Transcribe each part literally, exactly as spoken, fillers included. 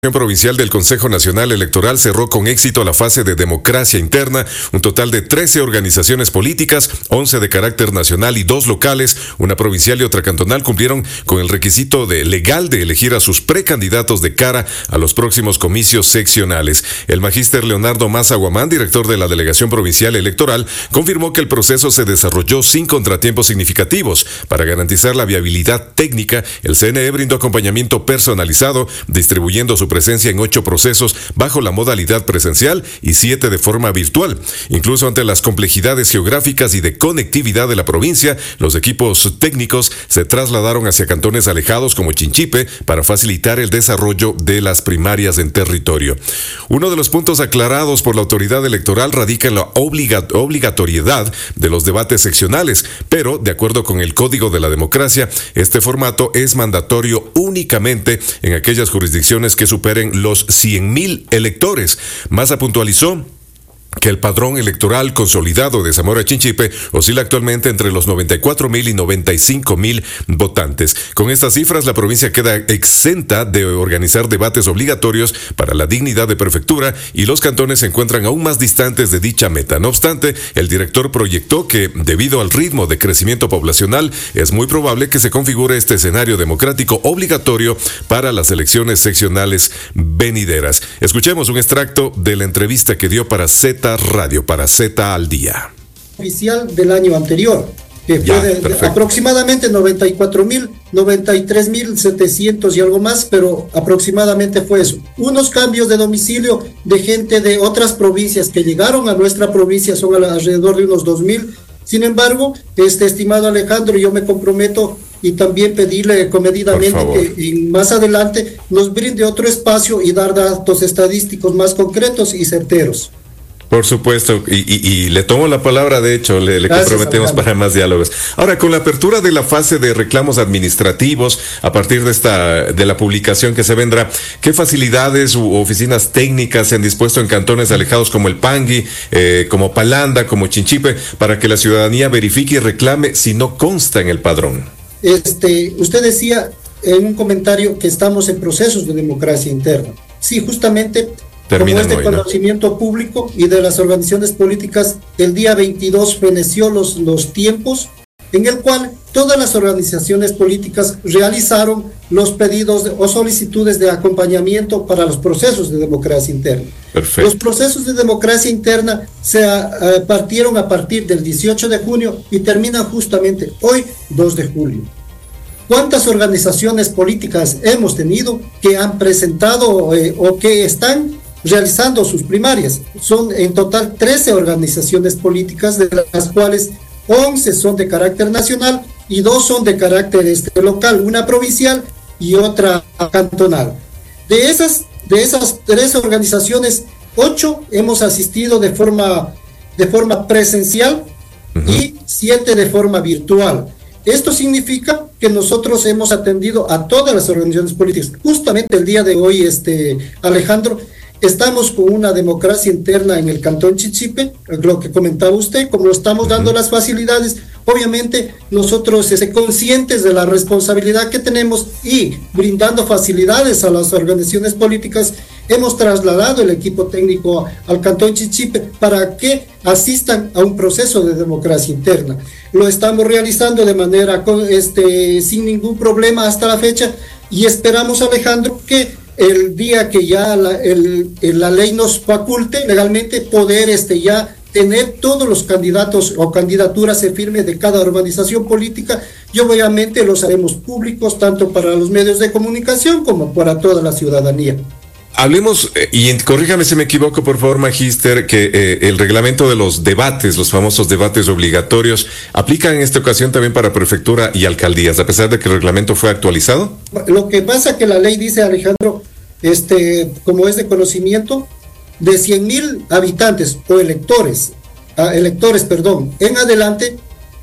Provincial del Consejo Nacional Electoral cerró con éxito la fase de democracia interna. Un total de trece organizaciones políticas, once de carácter nacional y dos locales, una provincial y otra cantonal, cumplieron con el requisito de legal de elegir a sus precandidatos de cara a los próximos comicios seccionales. El magíster Leonardo Maza Guamán, director de la Delegación Provincial Electoral, confirmó que el proceso se desarrolló sin contratiempos significativos. Para garantizar la viabilidad técnica, el C N E brindó acompañamiento personalizado, distribuyendo su presencia en ocho procesos bajo la modalidad presencial y siete de forma virtual. Incluso ante las complejidades geográficas y de conectividad de la provincia, los equipos técnicos se trasladaron hacia cantones alejados como Chinchipe para facilitar el desarrollo de las primarias en territorio. Uno de los puntos aclarados por la autoridad electoral radica en la obliga- obligatoriedad de los debates seccionales, pero de acuerdo con el Código de la Democracia, este formato es mandatorio únicamente en aquellas jurisdicciones que superen los cien mil electores. Maza puntualizó que el padrón electoral consolidado de Zamora Chinchipe oscila actualmente entre los noventa y cuatro mil y noventa y cinco mil votantes. Con estas cifras, la provincia queda exenta de organizar debates obligatorios para la dignidad de prefectura y los cantones se encuentran aún más distantes de dicha meta. No obstante, el director proyectó que, debido al ritmo de crecimiento poblacional, es muy probable que se configure este escenario democrático obligatorio para las elecciones seccionales venideras. Escuchemos un extracto de la entrevista que dio para Z Radio, para Z al Día. Oficial del año anterior, que fue ya, de, de aproximadamente noventa y cuatro mil, noventa y tres mil setecientos y algo más, pero aproximadamente fue eso. Unos cambios de domicilio de gente de otras provincias que llegaron a nuestra provincia son alrededor de unos dos mil. Sin embargo, este estimado Alejandro, yo me comprometo y también pedirle comedidamente que más adelante nos brinde otro espacio y dar datos estadísticos más concretos y certeros. Por supuesto, y, y, y le tomo la palabra, de hecho, le, le comprometemos Alejandro para más diálogos. Ahora, con la apertura de la fase de reclamos administrativos, a partir de esta, de la publicación que se vendrá, ¿qué facilidades u oficinas técnicas se han dispuesto en cantones alejados como el Pangui, eh, como Palanda, como Chinchipe, para que la ciudadanía verifique y reclame si no consta en el padrón? Este, usted decía en un comentario que estamos en procesos de democracia interna. Sí, justamente, Terminan como este hoy, conocimiento ¿no? público y de las organizaciones políticas, el día veintidós feneció los, los tiempos en el cual todas las organizaciones políticas realizaron los pedidos de, o solicitudes de acompañamiento para los procesos de democracia interna. Perfecto. Los procesos de democracia interna se uh, partieron a partir del dieciocho de junio y terminan justamente hoy, dos de julio. ¿Cuántas organizaciones políticas hemos tenido que han presentado eh, o que están realizando sus primarias? Son en total trece organizaciones políticas, de las cuales once son de carácter nacional y dos son de carácter este, local, una provincial y otra cantonal. De esas, de esas tres organizaciones, ocho hemos asistido de forma, de forma presencial uh-huh. y siete de forma virtual. Esto significa que nosotros hemos atendido a todas las organizaciones políticas. Justamente el día de hoy, este, Alejandro, estamos con una democracia interna en el Cantón Chinchipe, lo que comentaba usted, como estamos dando las facilidades, obviamente nosotros somos conscientes de la responsabilidad que tenemos y brindando facilidades a las organizaciones políticas, hemos trasladado el equipo técnico al Cantón Chinchipe para que asistan a un proceso de democracia interna. Lo estamos realizando de manera este, sin ningún problema hasta la fecha y esperamos, Alejandro, que el día que ya la, el, la ley nos faculte legalmente poder este, ya tener todos los candidatos o candidaturas se firme de cada organización política y obviamente los haremos públicos tanto para los medios de comunicación como para toda la ciudadanía. Hablemos, eh, y corríjame si me equivoco, por favor, magíster, que eh, el reglamento de los debates, los famosos debates obligatorios, ¿aplica en esta ocasión también para prefectura y alcaldías, a pesar de que el reglamento fue actualizado? Lo que pasa que la ley dice, Alejandro, este, como es de conocimiento, de cien mil habitantes o electores, ah, electores, perdón, en adelante,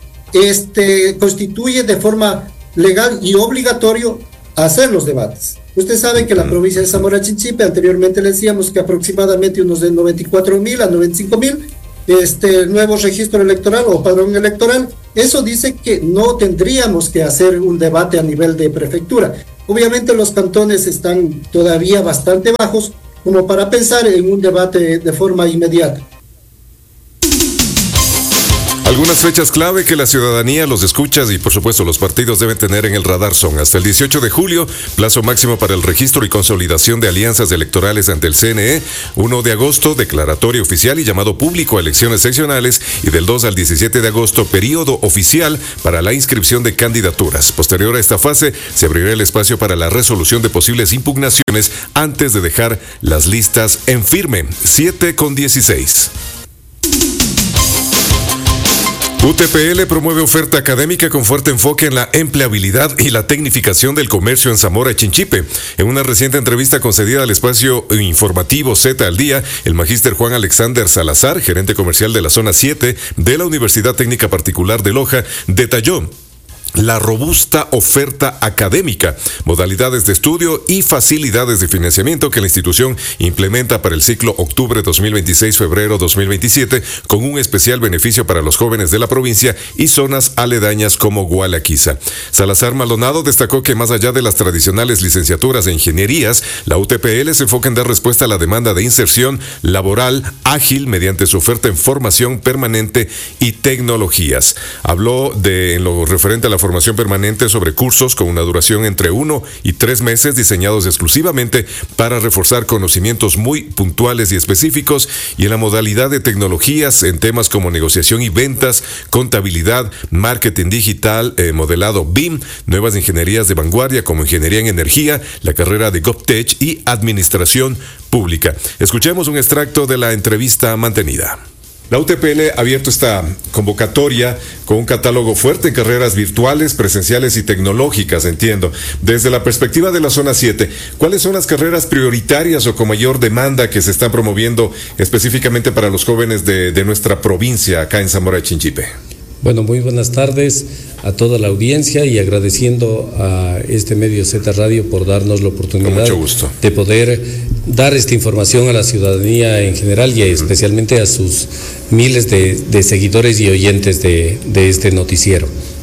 este, constituye de forma legal y obligatorio hacer los debates. Usted sabe que la provincia de Zamora Chinchipe, anteriormente le decíamos que aproximadamente unos de noventa y cuatro mil a noventa y cinco mil, este nuevo registro electoral o padrón electoral, eso dice que no tendríamos que hacer un debate a nivel de prefectura. Obviamente los cantones están todavía bastante bajos como para pensar en un debate de forma inmediata. Algunas fechas clave que la ciudadanía, los escuchas y por supuesto los partidos deben tener en el radar son: hasta el dieciocho de julio, plazo máximo para el registro y consolidación de alianzas electorales ante el C N E; primero de agosto, declaratoria oficial y llamado público a elecciones seccionales; y del dos al diecisiete de agosto, periodo oficial para la inscripción de candidaturas. Posterior a esta fase, se abrirá el espacio para la resolución de posibles impugnaciones antes de dejar las listas en firme. siete con dieciséis. U T P L promueve oferta académica con fuerte enfoque en la empleabilidad y la tecnificación del comercio en Zamora y Chinchipe. En una reciente entrevista concedida al espacio informativo Z al Día, el magíster Juan Alexander Salazar, gerente comercial de la zona siete de la Universidad Técnica Particular de Loja, detalló la robusta oferta académica, modalidades de estudio y facilidades de financiamiento que la institución implementa para el ciclo octubre dos mil veintiséis-febrero dos mil veintisiete, con un especial beneficio para los jóvenes de la provincia y zonas aledañas como Gualaquiza. Salazar Maldonado destacó que más allá de las tradicionales licenciaturas e ingenierías, la U T P L se enfoca en dar respuesta a la demanda de inserción laboral ágil mediante su oferta en formación permanente y tecnologías. Habló de, en lo referente a la formación permanente, sobre cursos con una duración entre uno y tres meses diseñados exclusivamente para reforzar conocimientos muy puntuales y específicos, y en la modalidad de tecnologías en temas como negociación y ventas, contabilidad, marketing digital, eh, modelado B I M, nuevas ingenierías de vanguardia como ingeniería en energía, la carrera de GovTech y administración pública. Escuchemos un extracto de la entrevista mantenida. La U T P L ha abierto esta convocatoria con un catálogo fuerte en carreras virtuales, presenciales y tecnológicas, entiendo. Desde la perspectiva de la zona siete, ¿cuáles son las carreras prioritarias o con mayor demanda que se están promoviendo específicamente para los jóvenes de, de nuestra provincia, acá en Zamora y Chinchipe? Bueno, muy buenas tardes a toda la audiencia y agradeciendo a este medio Z Radio por darnos la oportunidad de poder dar esta información a la ciudadanía en general y especialmente a sus miles de, de seguidores y oyentes de, de este noticiero.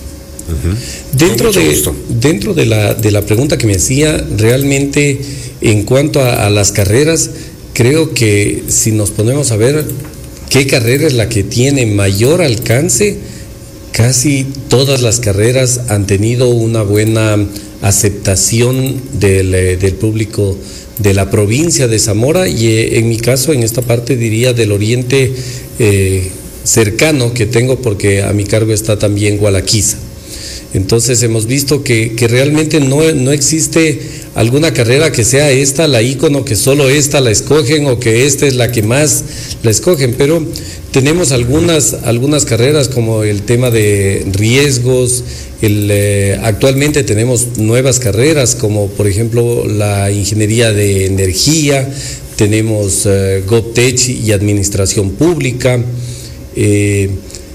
Uh-huh. Dentro de, dentro de la, de la pregunta que me hacía, realmente en cuanto a, a las carreras, creo que si nos ponemos a ver qué carrera es la que tiene mayor alcance, casi todas las carreras han tenido una buena aceptación del, del público de la provincia de Zamora y en mi caso, en esta parte diría del oriente eh, cercano que tengo, porque a mi cargo está también Gualaquiza. Entonces hemos visto que, que realmente no, no existe alguna carrera que sea esta la ícono, que solo esta la escogen o que esta es la que más la escogen, pero tenemos algunas, algunas carreras como el tema de riesgos. El, eh, actualmente tenemos nuevas carreras como por ejemplo la ingeniería de energía, tenemos eh, GovTech y administración pública. Eh,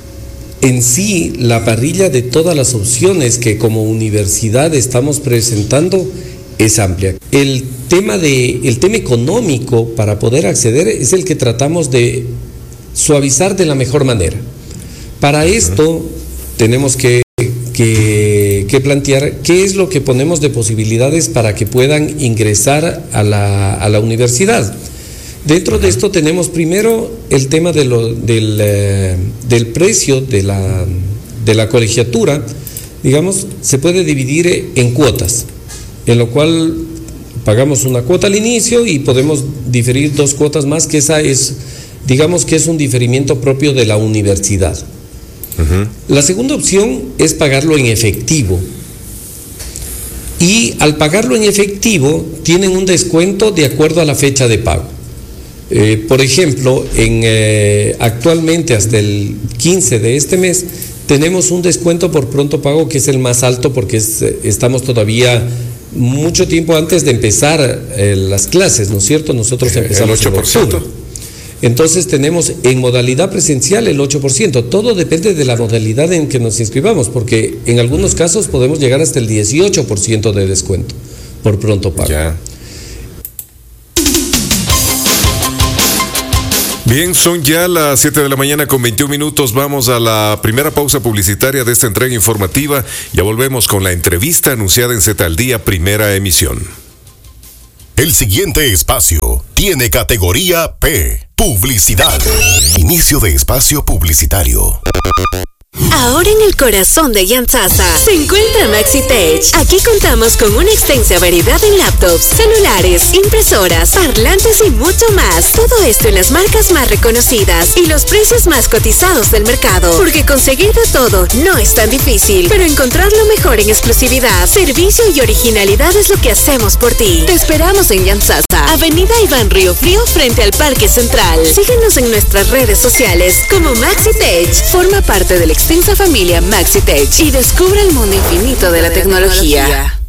En sí, la parrilla de todas las opciones que como universidad estamos presentando es amplia. El tema, de, el tema económico para poder acceder es el que tratamos de suavizar de la mejor manera. Para esto tenemos que, que, que plantear qué es lo que ponemos de posibilidades para que puedan ingresar a la, a la universidad. Dentro de esto tenemos primero el tema de lo, del, eh, del precio de la, de la colegiatura. Digamos, se puede dividir en cuotas, en lo cual pagamos una cuota al inicio y podemos diferir dos cuotas más, que esa es, digamos que es un diferimiento propio de la universidad. Uh-huh. La segunda opción es pagarlo en efectivo. Y al pagarlo en efectivo tienen un descuento de acuerdo a la fecha de pago. Eh, por ejemplo, en, eh, actualmente hasta el quince de este mes tenemos un descuento por pronto pago que es el más alto porque es, estamos todavía mucho tiempo antes de empezar eh, las clases, ¿no es cierto? Nosotros empezamos el ocho por ciento. En octubre. Entonces tenemos en modalidad presencial el ocho por ciento. Todo depende de la modalidad en que nos inscribamos, porque en algunos casos podemos llegar hasta el dieciocho por ciento de descuento por pronto pago. Ya. Bien, son ya las siete de la mañana con veintiún minutos. Vamos a la primera pausa publicitaria de esta entrega informativa. Ya volvemos con la entrevista anunciada en Z al Día, primera emisión. El siguiente espacio tiene categoría P, publicidad. Inicio de espacio publicitario. Ahora en el corazón de Yantzaza se encuentra MaxiTech. Aquí contamos con una extensa variedad en laptops, celulares, impresoras, parlantes y mucho más. Todo esto en las marcas más reconocidas y los precios más cotizados del mercado. Porque conseguir de todo no es tan difícil, pero encontrar lo mejor en exclusividad, servicio y originalidad es lo que hacemos por ti. Te esperamos en Yantzaza, Avenida Iván Río Frío, frente al Parque Central. Síguenos en nuestras redes sociales como MaxiTech. Forma parte del extensa familia MaxiTech y descubre el mundo infinito de la tecnología.